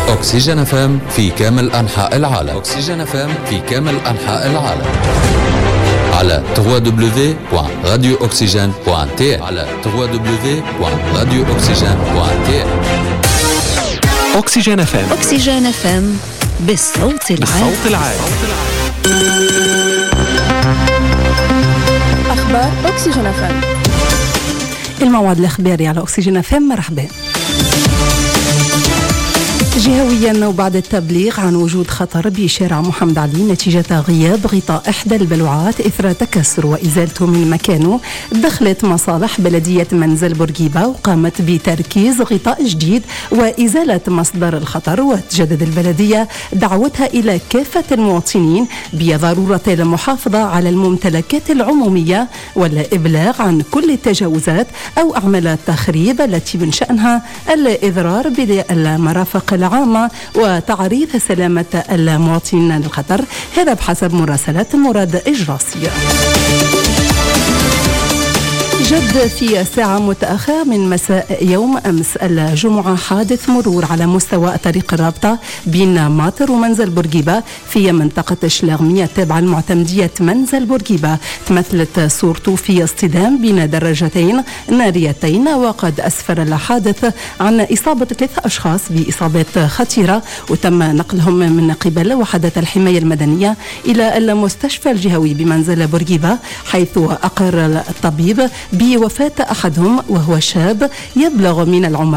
أكسجين FM في كامل أنحاء العالم. أكسجين FM في كامل أنحاء العالم على www.radiooxygène.tn على www.radiooxygène.tn. أكسجين FM. أكسجين FM بالصوت العالي. أخبار أكسجين FM. الموعد الإخباري على أكسجين FM. مرحبا. جهويا وبعد التبليغ عن وجود خطر بشارع محمد علي نتيجة غياب غطاء إحدى البلوعات إثر تكسر وإزالته من مكانه، دخلت مصالح بلدية منزل بورقيبة وقامت بتركيز غطاء جديد وإزالة مصدر الخطر. وتجدد البلدية دعوتها إلى كافة المواطنين بضرورة المحافظة على الممتلكات العمومية والإبلاغ عن كل التجاوزات أو أعمال التخريب التي من شأنها الإضرار بالمرافق العامة وتعريض سلامة المواطنين للخطر، هذا بحسب مراسلة مراد إجراسي. جد في ساعة متأخرة من مساء يوم أمس الجمعة حادث مرور على مستوى طريق الرابطة بين ماطر ومنزل بورقيبة في منطقة شلاغمية التابعة المعتمدية منزل بورقيبة. تمثلت صورته في اصطدام بين دراجتين ناريتين، وقد أسفر الحادث عن إصابة 3 أشخاص بإصابات خطيرة، وتم نقلهم من قبل وحدة الحماية المدنية إلى المستشفى الجهوي بمنزل بورقيبة، حيث أقر الطبيب بوفاة أحدهم وهو شاب يبلغ من العمر